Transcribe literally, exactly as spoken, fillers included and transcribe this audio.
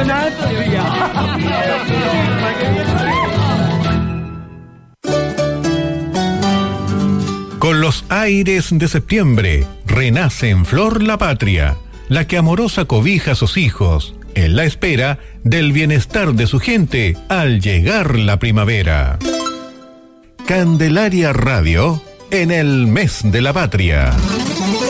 Con los aires de septiembre, renace en flor la patria, la que amorosa cobija a sus hijos, en la espera del bienestar de su gente al llegar la primavera. Candelaria Radio, en el mes de la patria.